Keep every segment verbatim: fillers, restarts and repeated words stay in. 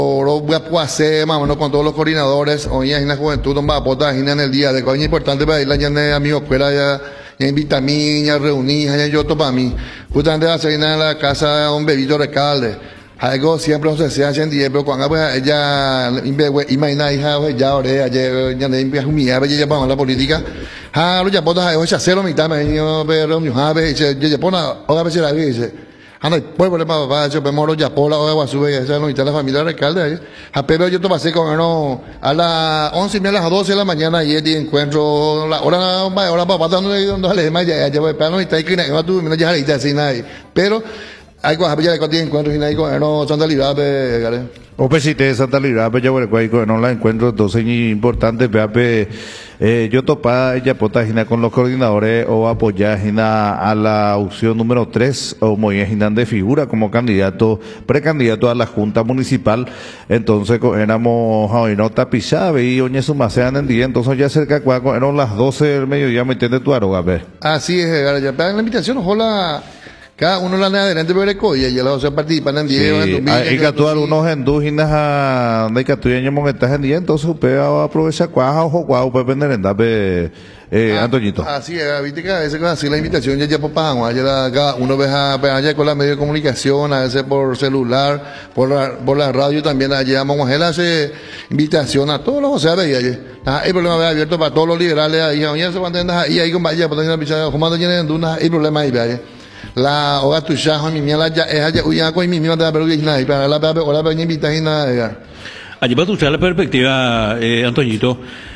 Oro voy a hacer más o menos con todos los coordinadores, hoy en la juventud, no va a poder en el día de coño importante para ir a la amigos fuera ya, ya invita a mí, ya reuní, ya yo todo para mí. Justamente va a salir en la casa de un bebito recalde. Algo siempre no se hace en día, pero cuando ella imagina hija ya ore ayer ya le envía humilla, ya ya vamos la política. Ah, lo ya potas a ella cero mitad me niño pero mi jave dice ya pona otra vez la dice. Anda pues por para papá yo me moro ya pola o sube esa no está la familia alcalde. A pero yo te pasé con no a las once y media a las doce de la mañana y el encuentro la hora hora papá dando donde le más ya ya para no está ahí que no tú no ya ahí así nada. Pero hay cosas ya que tienen encuentros y no hay no Santa Librabe, gale. O pesite Santa Librabe ya bueno cuai no la encuentro entonces importante peape eh, yo topa ella potagina con los coordinadores o apoyar a la opción número tres o muy de figura como candidato precandidato a la Junta Municipal. Entonces éramos hoy no tapizaba y oñe su masean en día entonces ya cerca de cuatro eran las doce del mediodía me entiende tu aroga ver. Así es, gale, ya la invitación ojalá cada uno la adelante pero recoge y la otra participan en diez sí, hay que actuar unos endúginas a de que tú ya momentas en día entonces usted aprovecha cuaja ojo cuajo puede vender en dape eh ah, Antoñito. Así es, viste que a veces así la invitación ya ya por pago, ya cada uno ve allá con la medio de comunicación, a veces por celular, por la, por la radio también allá vamos a hacer invitación a todos los o sea de allá. Ah, el problema es abierto para todos los liberales ahí, ya se van a ahí ahí con vaya, por ejemplo, como tienen dudas, el problema ahí vaya. La hoga tu ya mi mía la ya es allá uya con mi mía de pero que nada para la para la para invitar nada allí para tu la perspectiva eh, Antoñito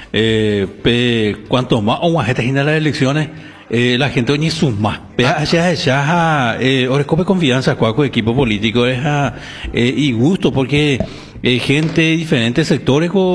eh, pe, cuanto más o más gente en las elecciones eh, la gente oye suma pero allá allá eh orescope confianza cuaco equipo político es eh, y gusto porque eh, gente de diferentes sectores o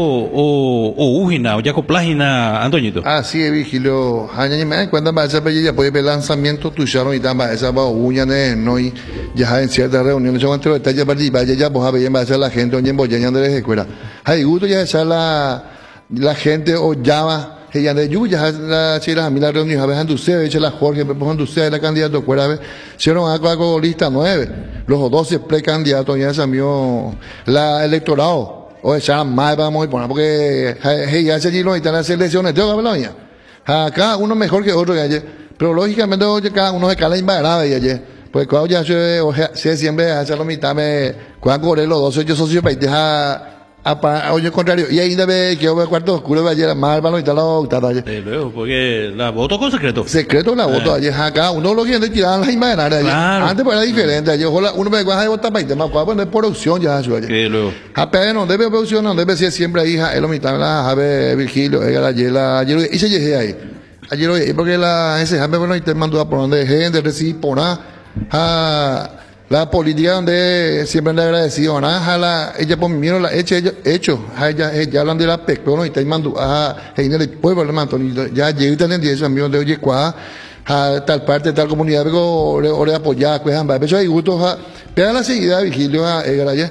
o o ujina o ya coplágina Antoñito. Así es, Vigilio. Año me cuenta para esa ya puede ver lanzamiento tu ya no y tamba esa va uña ne no y ya en ciertas reuniones yo entre detalles participa ya ya pues a ver va a ser la gente oye boya de la escuela. Hay gusto ya esa la la gente o llama ella de Yuya, la chila a mí la reunión a ver Anducea, echa la Jorge, por Anducea, la candidato, fuera a ver, hicieron algo lista nueve, los doce precandidatos, ya se envió la electorado, o esa más vamos a poner, porque ella se allí no están las elecciones, yo hablo ya, acá uno mejor que otro, ya, pero lógicamente cada uno se cala invadada, ya, pues cuando ya se, o sea, siempre hace la mitad, me, cuando corre los doce, yo soy para dejar. A oye contrario y ahí debe que yo cuarto oscuro va ayer más balón y tal la eh, luego porque la voto con secreto secreto la voto ayer acá uno lo quiere tirar las imágenes claro. Antes pues era diferente ayer uno me va a votar para más cuál pues producción ya eso ayer eh, luego apenas no debe producción no debe ser siempre hija es lo mitad la Jabe Virgilio era ayer la ayer y se llegué ahí ayer porque la ese Jabe bueno y te mandó a por donde gente recibir por nada la política donde siempre le agradecido a la ella por mí la hecho hecho ella ella hablan de la pectono y está mandando a en el pueblo le manto ya llegué también de eso amigos de oye cuá a tal parte tal comunidad luego ore apoyar pues ambas eso hay gusto pero la seguida Vigilio a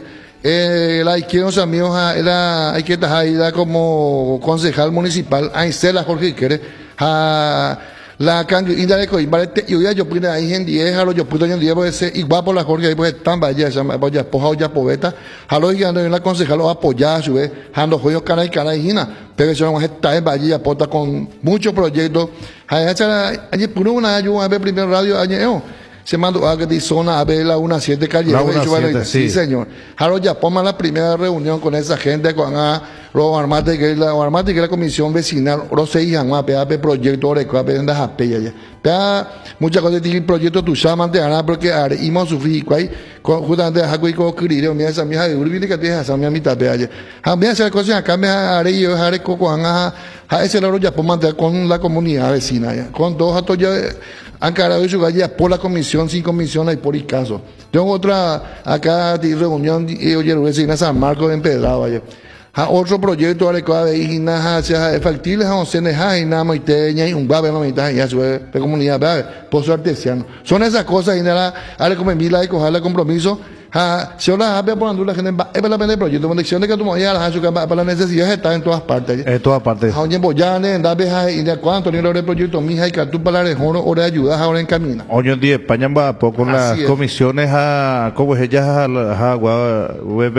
eh la izquierda amigos era hay que estar ahí como concejal municipal ahí se la Jorge quiere a la cambio y de coimbarete y hoy yo pude ahí en diez a los yo pude en diez pues ser igual por la Jorge ahí pues tan vaya esa vaya poja ya poveta a los que andan en la concejal apoyar su vez ando joyo cara y cara y gina pero eso no está en vaya aporta con muchos proyectos allá allí por una yo a ver primero radio año se mandó a que zona a ver la una siete calle sí señor a los ya pongan la primera reunión con esa gente con a los armates que la armate que la comisión vecinal los seis años a pe proyecto de que en las apellas ya pe muchas cosas tienen proyecto tu llaman de ganar porque are íbamos sufrir cuál justamente a cuál co querer mi esa mi de urbina que te esa mi mitad de allá a mí hacer cosas acá me haré yo haré coco a a ese lado ya pongan con la comunidad vecina ya con dos atos ya han cargado su galla por la comisión sin comisión y por el caso tengo otra acá de reunión y oye vecina San Marcos de Empedrado allá a otro proyecto ale que de hina hacia factibles a onceneja y nada más teña y un babe no mitad ya su de comunidad babe pozo artesiano son esas cosas y nada ale como mila y cogerle compromiso ha se la habe por la gente es para la pena proyecto conexión de que tú me ya la para la necesidad está en todas partes en todas partes a oye boyane en dabe y de cuánto ni el proyecto mija y que tú para la región hora de ayuda ahora en camino hoy en día España va poco las comisiones a como ellas a